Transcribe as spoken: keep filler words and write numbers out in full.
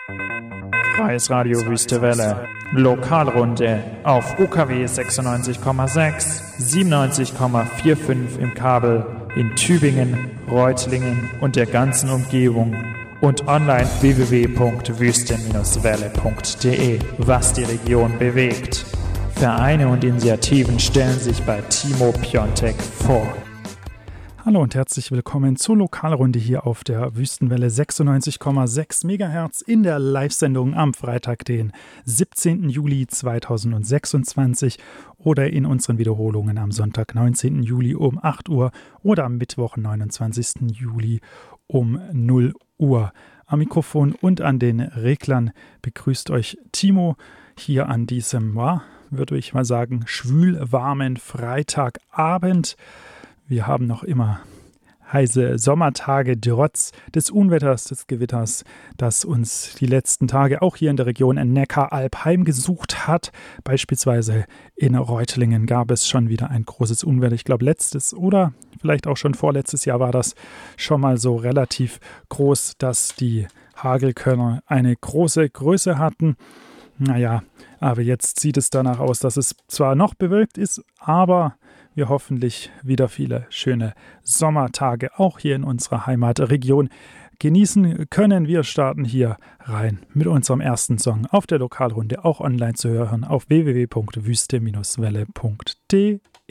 Freies Radio Wüste Welle. Lokalrunde auf U K W sechsundneunzig Komma sechs, siebenundneunzig Komma fünfundvierzig im Kabel in Tübingen, Reutlingen und der ganzen Umgebung und online w w w punkt wüste welle punkt de, was die Region bewegt. Vereine und Initiativen stellen sich bei Timo Piontek vor. Hallo und herzlich willkommen zur Lokalrunde hier auf der Wüstenwelle sechsundneunzig Komma sechs Megahertz in der Live-Sendung am Freitag, den siebzehnten Juli zweitausendsechsundzwanzig oder in unseren Wiederholungen am Sonntag, neunzehnten Juli um acht Uhr oder am Mittwoch, neunundzwanzigsten Juli um null Uhr. Am Mikrofon und an den Reglern begrüßt euch Timo hier an diesem, ja, würde ich mal sagen, schwül-warmen Freitagabend. Wir haben noch immer heiße Sommertage trotz des Unwetters, des Gewitters, das uns die letzten Tage auch hier in der Region Neckaralb heimgesucht hat. Beispielsweise in Reutlingen gab es schon wieder ein großes Unwetter. Ich glaube, letztes oder vielleicht auch schon vorletztes Jahr war das schon mal so relativ groß, dass die Hagelkörner eine große Größe hatten. Naja, aber jetzt sieht es danach aus, dass es zwar noch bewölkt ist, aber wir hoffentlich wieder viele schöne Sommertage auch hier in unserer Heimatregion genießen können. Wir starten hier rein mit unserem ersten Song auf der Lokalrunde, auch online zu hören auf w w w punkt wüste welle punkt de.